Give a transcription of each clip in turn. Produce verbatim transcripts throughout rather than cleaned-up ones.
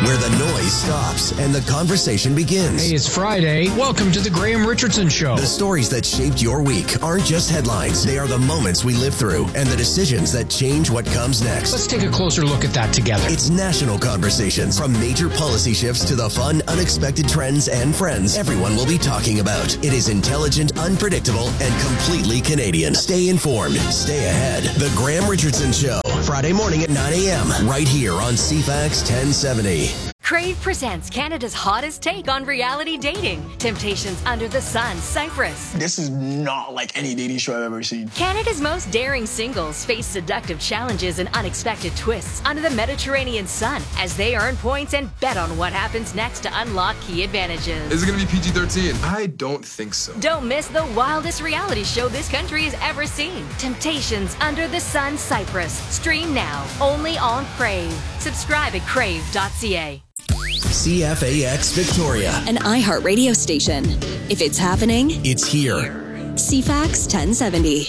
where the noise stops and the conversation begins. Hey, it's Friday. Welcome to the Graham Richardson Show. The stories that shaped your week aren't just headlines. They are the moments we live through and the decisions that change what comes next. Let's take a closer look at that together. It's national conversations, from major policy shifts to the fun, unexpected trends and friends everyone will be talking about. It is intelligent, unpredictable, and completely Canadian. Stay informed. Stay ahead. The Graham Richardson Show, Friday morning at nine a.m. right here on C FAX ten seventy. Crave presents Canada's hottest take on reality dating. Temptations Under the Sun, Cyprus. This is not like any dating show I've ever seen. Canada's most daring singles face seductive challenges and unexpected twists under the Mediterranean sun as they earn points and bet on what happens next to unlock key advantages. Is it going to be P G thirteen? I don't think so. Don't miss the wildest reality show this country has ever seen. Temptations Under the Sun, Cyprus. Stream now, only on Crave. Subscribe at crave dot c a. C F A X Victoria, an iHeart radio station. If it's happening, it's here. C FAX ten seventy.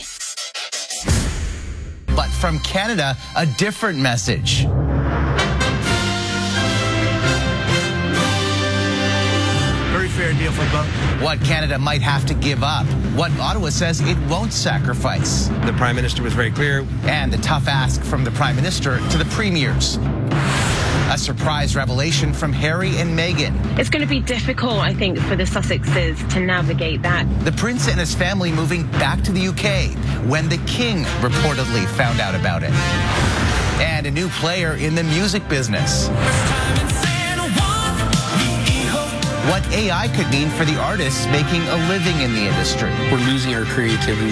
But from Canada, a different message. Very fair deal for both. What Canada might have to give up. What Ottawa says it won't sacrifice. The Prime Minister was very clear. And the tough ask from the Prime Minister to the Premiers. A surprise revelation from Harry and Meghan. It's going to be difficult, I think, for the Sussexes to navigate that. The Prince and his family moving back to the U K when the King reportedly found out about it. And a new player in the music business. What A I could mean for the artists making a living in the industry. We're losing our creativity.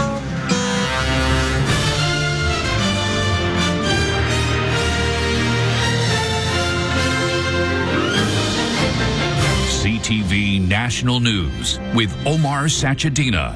C T V National News with Omar Sachedina.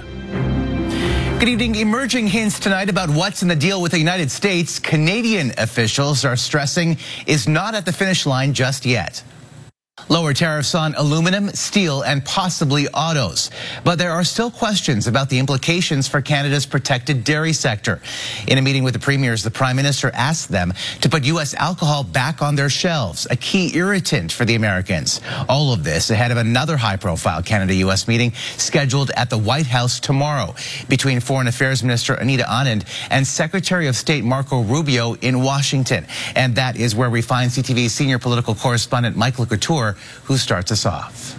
Good evening. Emerging hints tonight about what's in the deal with the United States. Canadian officials are stressing is not at the finish line just yet. Lower tariffs on aluminum, steel, and possibly autos. But there are still questions about the implications for Canada's protected dairy sector. In a meeting with the premiers, the Prime Minister asked them to put U S alcohol back on their shelves, a key irritant for the Americans. All of this ahead of another high-profile Canada-U S meeting scheduled at the White House tomorrow between Foreign Affairs Minister Anita Anand and Secretary of State Marco Rubio in Washington. And that is where we find C T V's senior political correspondent Michael Couture, who starts us off.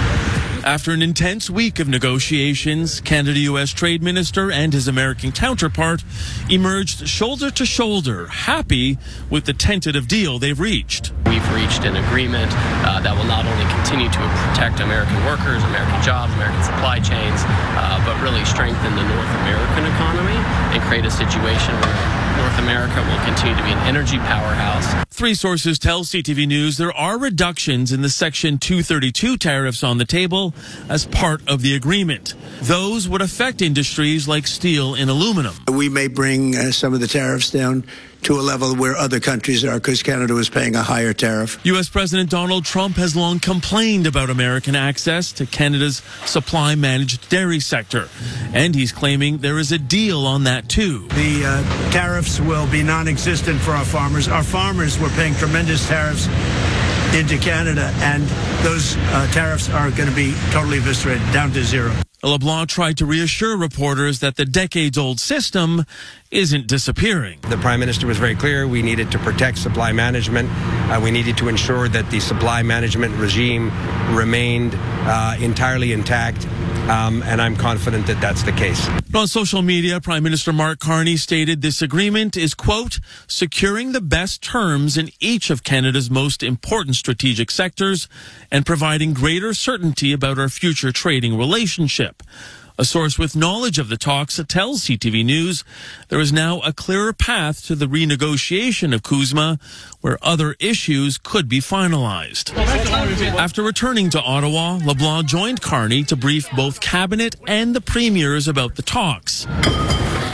After an intense week of negotiations, Canada-U S Trade Minister and his American counterpart emerged shoulder to shoulder, happy with the tentative deal they've reached. We've reached an agreement uh, that will not only continue to protect American workers, American jobs, American supply chains, uh, but really strengthen the North American economy and create a situation where North America will continue to be an energy powerhouse. Three sources tell C T V News there are reductions in the Section two thirty-two tariffs on the table as part of the agreement. Those would affect industries like steel and aluminum. We may bring uh, some of the tariffs down to a level where other countries are, because Canada was paying a higher tariff. U S President Donald Trump has long complained about American access to Canada's supply-managed dairy sector, and he's claiming there is a deal on that too. The uh, tariffs will be non-existent for our farmers. Our farmers were paying tremendous tariffs into Canada, and those uh, tariffs are going to be totally eviscerated, down to zero. LeBlanc tried to reassure reporters that the decades-old system isn't disappearing. The Prime Minister was very clear. We needed to protect supply management. Uh, we needed to ensure that the supply management regime remained uh, entirely intact. Um, and I'm confident that that's the case. On social media, Prime Minister Mark Carney stated this agreement is, quote, securing the best terms in each of Canada's most important strategic sectors and providing greater certainty about our future trading relationship. A source with knowledge of the talks tells C T V News there is now a clearer path to the renegotiation of CUSMA, where other issues could be finalized. After returning to Ottawa, LeBlanc joined Carney to brief both Cabinet and the Premiers about the talks.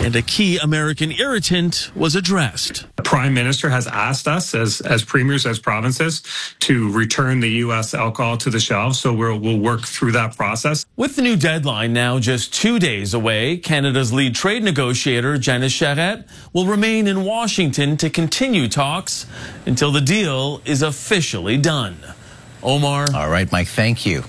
and a key American irritant was addressed. The Prime Minister has asked us as, as premiers, as provinces, to return the U S alcohol to the shelves, so we'll, we'll work through that process. With the new deadline now just two days away, Canada's lead trade negotiator, Janice Charette, will remain in Washington to continue talks until the deal is officially done. Omar. All right, Mike, thank you.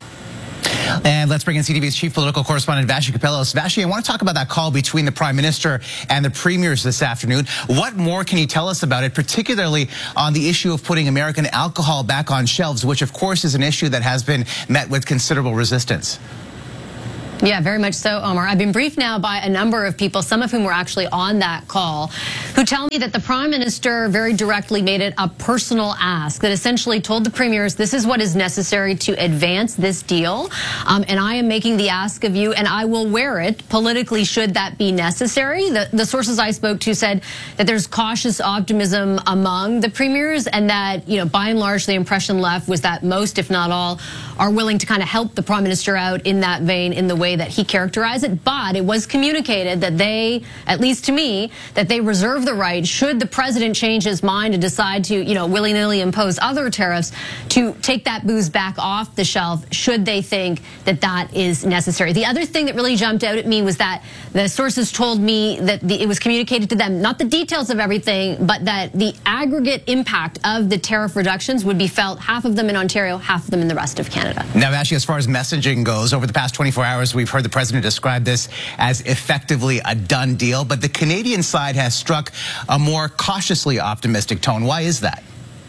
And let's bring in C T V's chief political correspondent, Vassy Kapelos. Vassy, I want to talk about that call between the Prime Minister and the premiers this afternoon. What more can you tell us about it, particularly on the issue of putting American alcohol back on shelves, which, of course, is an issue that has been met with considerable resistance? Yeah, very much so, Omar. I've been briefed now by a number of people, some of whom were actually on that call, who tell me that the Prime Minister very directly made it a personal ask, that essentially told the premiers, this is what is necessary to advance this deal, um, and I am making the ask of you, and I will wear it politically should that be necessary. The, the sources I spoke to said that there's cautious optimism among the premiers, and that, you know, by and large, the impression left was that most, if not all, are willing to kind of help the Prime Minister out in that vein, in the way that he characterized it. But it was communicated that they, at least to me, that they reserve the right, should the president change his mind and decide to, you know, willy-nilly impose other tariffs, to take that booze back off the shelf should they think that that is necessary. The other thing that really jumped out at me was that the sources told me that the, it was communicated to them, not the details of everything, but that the aggregate impact of the tariff reductions would be felt, half of them in Ontario, half of them in the rest of Canada. Now, actually, as far as messaging goes, over the past twenty-four hours, we've heard the president describe this as effectively a done deal, but the Canadian side has struck a more cautiously optimistic tone. Why is that?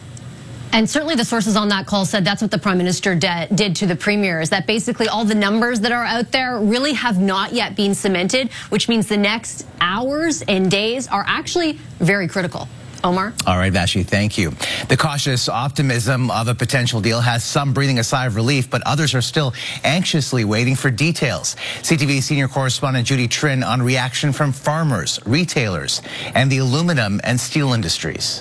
And certainly the sources on that call said that's what the Prime Minister de did to the premiers, that basically all the numbers that are out there really have not yet been cemented, which means the next hours and days are actually very critical. Omar? All right, Vassy, thank you. The cautious optimism of a potential deal has some breathing a sigh of relief, but others are still anxiously waiting for details. C T V senior correspondent Judy Trinh on reaction from farmers, retailers, and the aluminum and steel industries.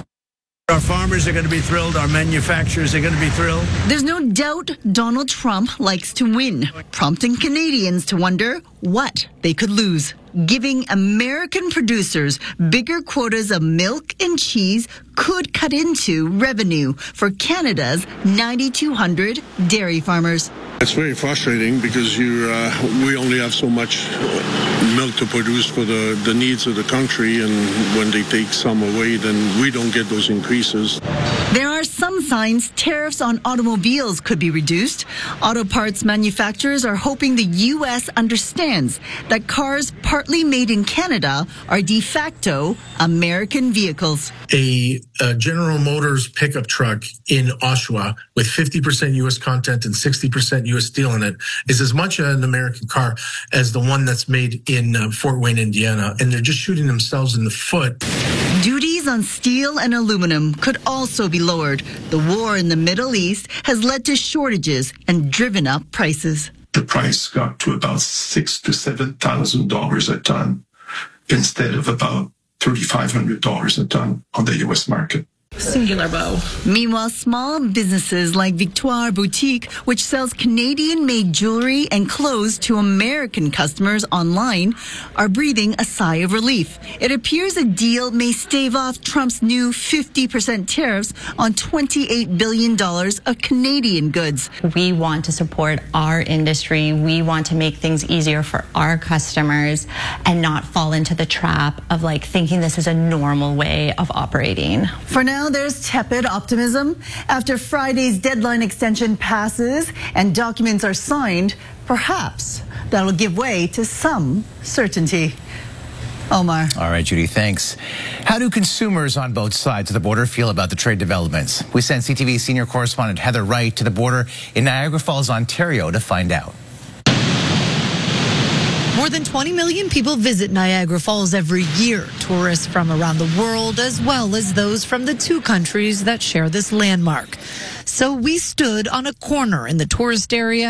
Our farmers are going to be thrilled. Our manufacturers are going to be thrilled. There's no doubt Donald Trump likes to win, prompting Canadians to wonder what they could lose. Giving American producers bigger quotas of milk and cheese could cut into revenue for Canada's nine thousand two hundred dairy farmers. It's very frustrating because you, uh, we only have so much milk to produce for the, the needs of the country, and when they take some away, then we don't get those increases. There are some signs tariffs on automobiles could be reduced. Auto parts manufacturers are hoping the U S understands that cars partly made in Canada are de facto American vehicles. A, a General Motors pickup truck in Oshawa with fifty percent U S content and sixty percent U S steel in it is as much an American car as the one that's made in uh, Fort Wayne, Indiana, and they're just shooting themselves in the foot. Duties on steel and aluminum could also be lowered. The war in the Middle East has led to shortages and driven up prices. The price got to about six to seven thousand dollars a ton instead of about thirty-five hundred dollars a ton on the U S market. Singular bow. Meanwhile, small businesses like Victoire Boutique, which sells Canadian-made jewelry and clothes to American customers online, are breathing a sigh of relief. It appears a deal may stave off Trump's new fifty percent tariffs on twenty-eight billion dollars of Canadian goods. We want to support our industry. We want to make things easier for our customers and not fall into the trap of like thinking this is a normal way of operating. For now, there's tepid optimism. After Friday's deadline extension passes and documents are signed, perhaps that'll give way to some certainty. Omar. All right, Judy, thanks. How do consumers on both sides of the border feel about the trade developments? We sent C T V senior correspondent Heather Wright to the border in Niagara Falls, Ontario to find out. More than twenty million people visit Niagara Falls every year. Tourists from around the world, as well as those from the two countries that share this landmark. So we stood on a corner in the tourist area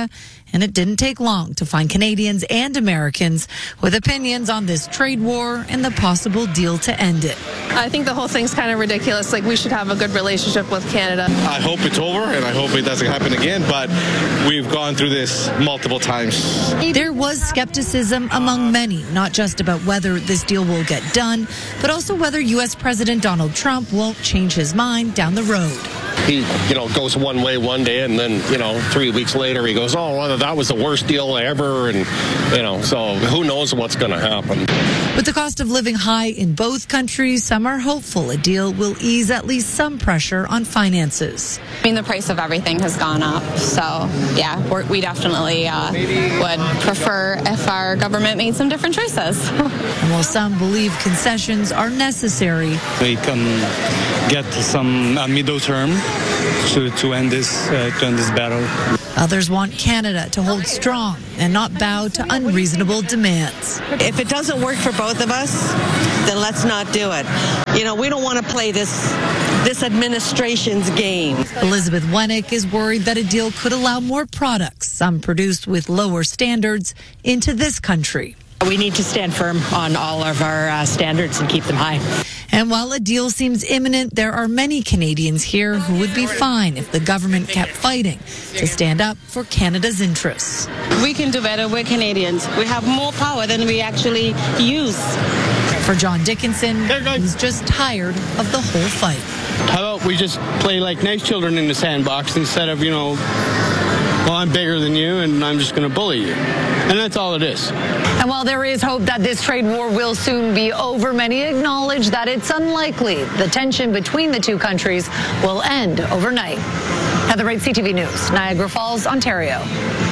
and it didn't take long to find Canadians and Americans with opinions on this trade war and the possible deal to end it. I think the whole thing's kind of ridiculous. Like, we should have a good relationship with Canada. I hope it's over, and I hope it doesn't happen again, but we've gone through this multiple times. There was skepticism among many, not just about whether this deal will get done, but also whether U S President Donald Trump won't change his mind down the road. He, you know, goes one way one day, and then, you know, three weeks later he goes, oh, well, that was the worst deal ever, and, you know, so who knows what's going to happen. With the cost of living high in both countries, some are hopeful a deal will ease at least some pressure on finances. I mean, the price of everything has gone up, so, yeah, we're, we definitely uh, would prefer if our government made some different choices. And while some believe concessions are necessary, we can get some uh, middle term to, to end this uh, to end this battle. Others want Canada to hold strong and not bow to unreasonable demands. If it doesn't work for both of us, then let's not do it. You know, we don't want to play this this administration's game. Elizabeth Wennick is worried that a deal could allow more products, some produced with lower standards, into this country. We need to stand firm on all of our uh, standards and keep them high. And while a deal seems imminent, there are many Canadians here who would be fine if the government kept fighting to stand up for Canada's interests. We can do better. We're Canadians. We have more power than we actually use. For John Dickinson, he's just tired of the whole fight. How about we just play like nice children in the sandbox instead of, you know, well, I'm bigger than you and I'm just going to bully you. And that's all it is. And while there is hope that this trade war will soon be over, many acknowledge that it's unlikely the tension between the two countries will end overnight. Heather Wright, C T V News, Niagara Falls, Ontario.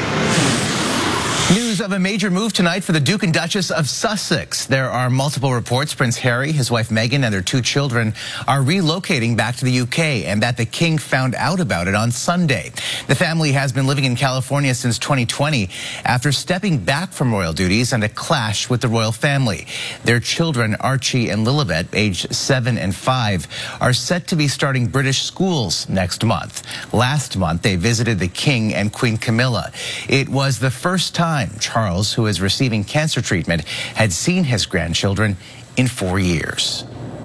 News of a major move tonight for the Duke and Duchess of Sussex. There are multiple reports Prince Harry, his wife Meghan, and their two children are relocating back to the U K, and that the King found out about it on Sunday. The family has been living in California since twenty twenty after stepping back from royal duties and a clash with the royal family. Their children, Archie and Lilibet, aged seven and five, are set to be starting British schools next month. Last month, they visited the King and Queen Camilla. It was the first time Charles, who is receiving cancer treatment, had seen his grandchildren in four years.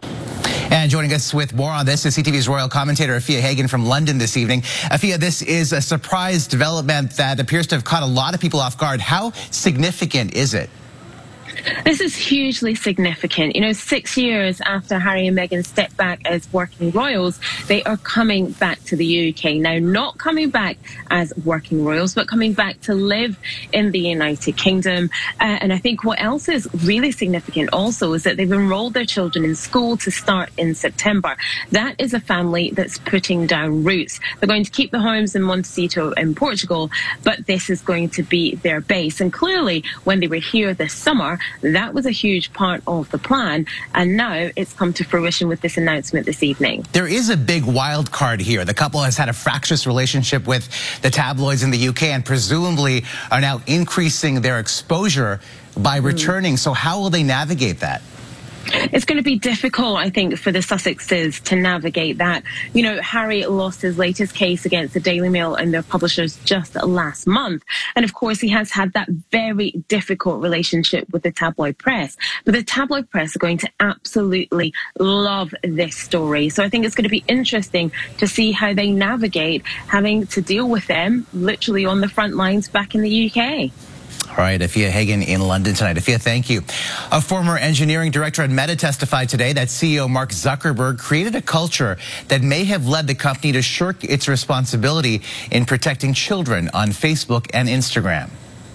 And joining us with more on this is C T V's royal commentator Afia Hagen from London this evening. Afia, this is a surprise development that appears to have caught a lot of people off guard. How significant is it? This is hugely significant. You know, six years after Harry and Meghan stepped back as working royals, they are coming back to the U K. Now, not coming back as working royals, but coming back to live in the United Kingdom. Uh, and I think what else is really significant also is that they've enrolled their children in school to start in September. That is a family that's putting down roots. They're going to keep the homes in Montecito in Portugal, but this is going to be their base. And clearly, when they were here this summer, that was a huge part of the plan, and now it's come to fruition with this announcement this evening. There is a big wild card here. The couple has had a fractious relationship with the tabloids in the U K and presumably are now increasing their exposure by returning. Mm. So how will they navigate that? It's going to be difficult, I think, for the Sussexes to navigate that. You know, Harry lost his latest case against the Daily Mail and their publishers just last month. And of course, he has had that very difficult relationship with the tabloid press. But the tabloid press are going to absolutely love this story. So I think it's going to be interesting to see how they navigate having to deal with them literally on the front lines back in the U K. All right, Afia Hagen in London tonight. Afia, thank you. A former engineering director at Meta testified today that C E O Mark Zuckerberg created a culture that may have led the company to shirk its responsibility in protecting children on Facebook and Instagram.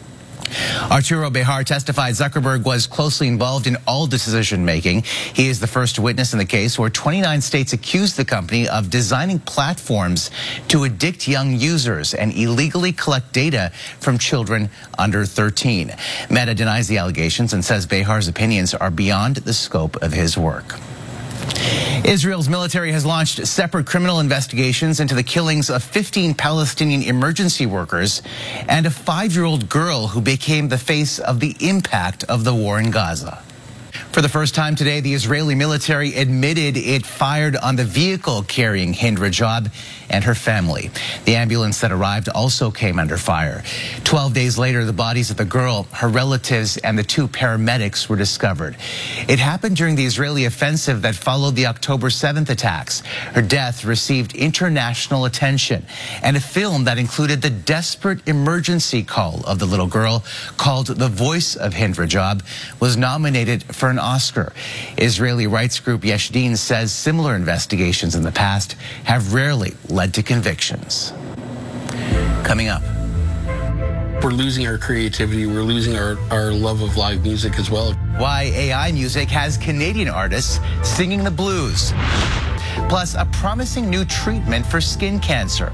Arturo Bejar testified Zuckerberg was closely involved in all decision-making. He is the first witness in the case where twenty-nine states accused the company of designing platforms to addict young users and illegally collect data from children under thirteen. Meta denies the allegations and says Bejar's opinions are beyond the scope of his work. Israel's military has launched separate criminal investigations into the killings of fifteen Palestinian emergency workers and a five-year-old girl who became the face of the impact of the war in Gaza. For the first time today, the Israeli military admitted it fired on the vehicle carrying Hind Rajab and her family. The ambulance that arrived also came under fire. Twelve days later, the bodies of the girl, her relatives, and the two paramedics were discovered. It happened during the Israeli offensive that followed the October seventh attacks. Her death received international attention, and a film that included the desperate emergency call of the little girl, called The Voice of Hind Rajab, was nominated for an Oscar. Israeli rights group Yesh Din says similar investigations in the past have rarely led to convictions. Coming up. We're losing our creativity. We're losing our, our love of live music as well. Why A I music has Canadian artists singing the blues. Plus, a promising new treatment for skin cancer.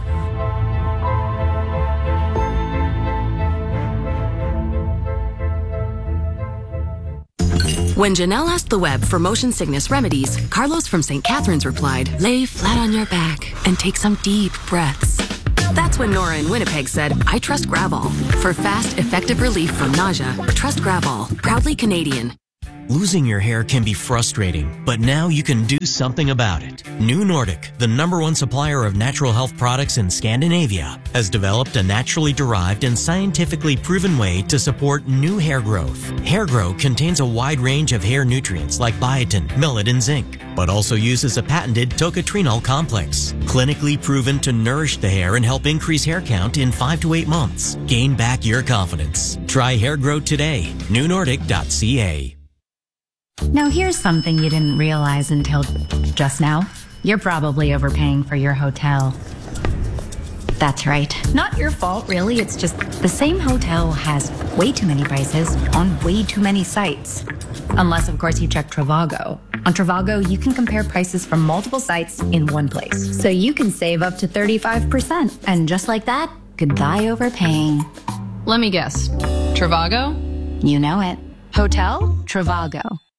When Janelle asked the web for motion sickness remedies, Carlos from Saint Catharines replied, lay flat on your back and take some deep breaths. That's when Nora in Winnipeg said, I trust Gravol. For fast, effective relief from nausea, trust Gravol. Proudly Canadian. Losing your hair can be frustrating, but now you can do something about it. New Nordic, the number one supplier of natural health products in Scandinavia, has developed a naturally derived and scientifically proven way to support new hair growth. Hair Grow contains a wide range of hair nutrients like biotin, millet, and zinc, but also uses a patented tocotrienol complex, clinically proven to nourish the hair and help increase hair count in five to eight months. Gain back your confidence. Try Hair Grow today. new nordic dot c a. Now here's something you didn't realize until just now. You're probably overpaying for your hotel. That's right. Not your fault, really. It's just the same hotel has way too many prices on way too many sites. Unless, of course, you check Trivago. On Trivago, you can compare prices from multiple sites in one place. So you can save up to thirty-five percent. And just like that, goodbye overpaying. Let me guess. Trivago? You know it. Hotel Trivago.